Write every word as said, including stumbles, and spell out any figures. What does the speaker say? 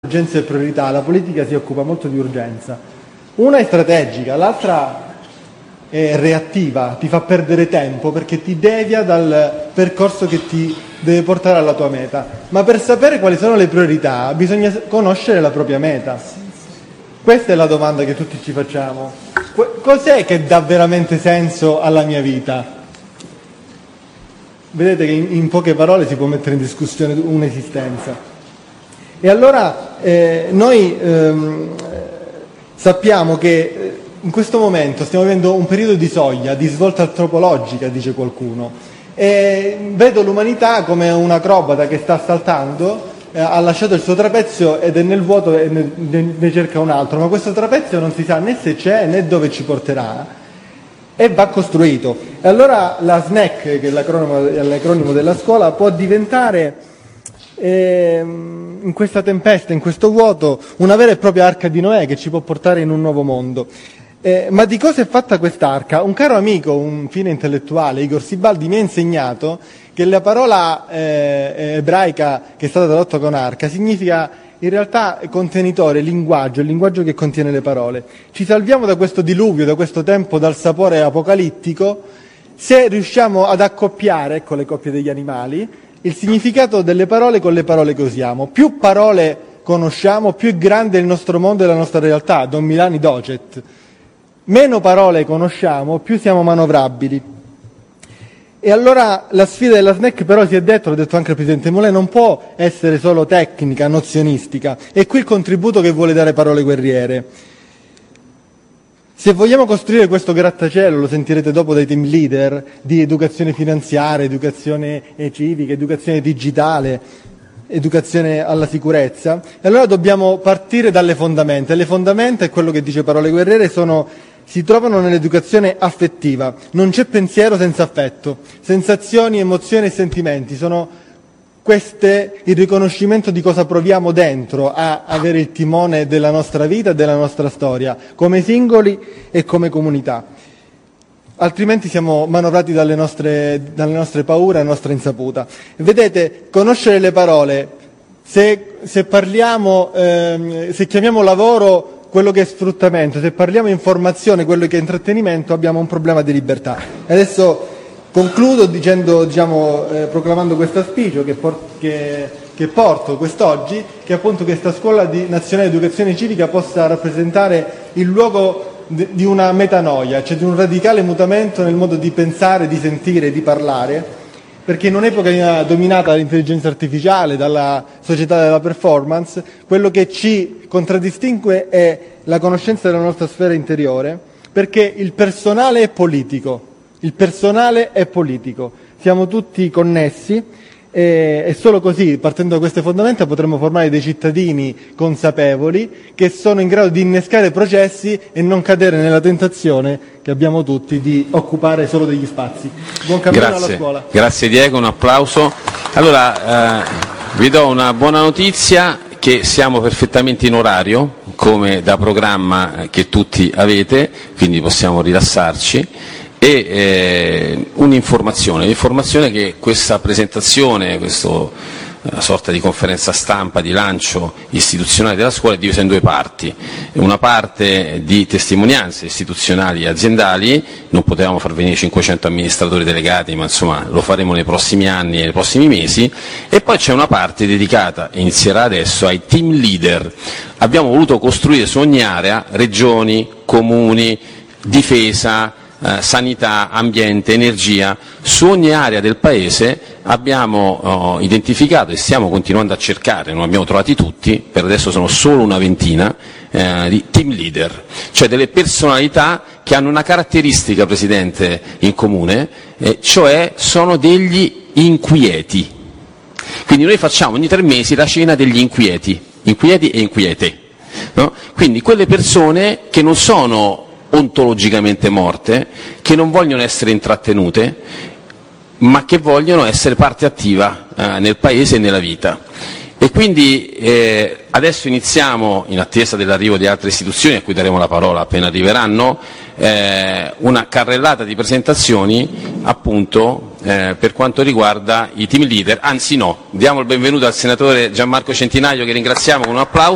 urgenza e priorità, la politica si occupa molto di urgenza. Una è strategica, l'altra è reattiva, ti fa perdere tempo perché ti devia dal percorso che ti deve portare alla tua meta. Ma per sapere quali sono le priorità bisogna conoscere la propria meta. Questa è la domanda che tutti ci facciamo. Cos'è che dà veramente senso alla mia vita? Vedete che in, in poche parole si può mettere in discussione un'esistenza. E allora eh, noi ehm, sappiamo che in questo momento stiamo vivendo un periodo di soglia, di svolta antropologica, dice qualcuno, e vedo l'umanità come un acrobata che sta saltando, eh, ha lasciato il suo trapezio ed è nel vuoto e ne, ne, ne cerca un altro, ma questo trapezio non si sa né se c'è né dove ci porterà e va costruito. E allora la S N E C, che è l'acronimo, è l'acronimo della scuola, può diventare E, in questa tempesta, in questo vuoto, una vera e propria arca di Noè che ci può portare in un nuovo mondo. Eh, ma di cosa è fatta quest'arca? Un caro amico, un fine intellettuale, Igor Sibaldi, mi ha insegnato che la parola eh, ebraica che è stata tradotta con arca significa in realtà contenitore, linguaggio, il linguaggio che contiene le parole. Ci salviamo da questo diluvio, da questo tempo dal sapore apocalittico, se riusciamo ad accoppiare, ecco le coppie degli animali, il significato delle parole con le parole che usiamo. Più parole conosciamo, più è grande il nostro mondo e la nostra realtà, Don Milani Docet. Meno parole conosciamo, più siamo manovrabili. E allora la sfida della S N E C però si è detto, l'ha detto anche il Presidente Molè, non può essere solo tecnica, nozionistica. È qui il contributo che vuole dare Parole Guerriere. Se vogliamo costruire questo grattacielo, lo sentirete dopo dai team leader, di educazione finanziaria, educazione civica, educazione digitale, educazione alla sicurezza, e allora dobbiamo partire dalle fondamenta. E le fondamenta, è quello che dice Parole Guerriere, sono, si trovano nell'educazione affettiva. Non c'è pensiero senza affetto. Sensazioni, emozioni e sentimenti sono queste il riconoscimento di cosa proviamo dentro a avere il timone della nostra vita e della nostra storia, come singoli e come comunità. Altrimenti siamo manovrati dalle nostre, dalle nostre paure e la nostra insaputa. Vedete, conoscere le parole, se, se parliamo, ehm, se chiamiamo lavoro quello che è sfruttamento, se parliamo informazione quello che è intrattenimento, abbiamo un problema di libertà. E adesso concludo dicendo, diciamo, eh, proclamando questo auspicio che, por- che, che porto quest'oggi, che appunto questa scuola di nazionale di educazione civica possa rappresentare il luogo de- di una metanoia, cioè di un radicale mutamento nel modo di pensare, di sentire, di parlare, perché in un'epoca dominata dall'intelligenza artificiale, dalla società della performance, quello che ci contraddistingue è la conoscenza della nostra sfera interiore, perché il personale è politico. Il personale è politico, siamo tutti connessi e, e solo così, partendo da queste fondamenta, potremo formare dei cittadini consapevoli che sono in grado di innescare processi e non cadere nella tentazione che abbiamo tutti di occupare solo degli spazi. Buon cammino Grazie. alla scuola. Grazie Diego, un applauso. Allora, eh, vi do una buona notizia, che siamo perfettamente in orario, come da programma che tutti avete, quindi possiamo rilassarci. E eh, un'informazione, l'informazione che questa presentazione, questa eh, sorta di conferenza stampa di lancio istituzionale della scuola è divisa in due parti. Una parte di testimonianze istituzionali e aziendali, non potevamo far venire cinquecento amministratori delegati, ma insomma lo faremo nei prossimi anni e nei prossimi mesi, e poi c'è una parte dedicata, inizierà adesso, ai team leader. Abbiamo voluto costruire su ogni area, regioni, comuni, difesa, Eh, sanità, ambiente, energia, su ogni area del Paese abbiamo oh, identificato e stiamo continuando a cercare, non abbiamo trovati tutti, per adesso sono solo una ventina, eh, di team leader, cioè delle personalità che hanno una caratteristica, Presidente, in comune, eh, cioè sono degli inquieti. Quindi noi facciamo ogni tre mesi la cena degli inquieti, inquieti e inquiete, no? Quindi quelle persone che non sono ontologicamente morte, che non vogliono essere intrattenute, ma che vogliono essere parte attiva eh, nel Paese e nella vita. E quindi eh, adesso iniziamo, in attesa dell'arrivo di altre istituzioni, a cui daremo la parola appena arriveranno, eh, una carrellata di presentazioni appunto eh, per quanto riguarda i team leader, anzi no, diamo il benvenuto al senatore Gianmarco Centinaio, che ringraziamo con un applauso.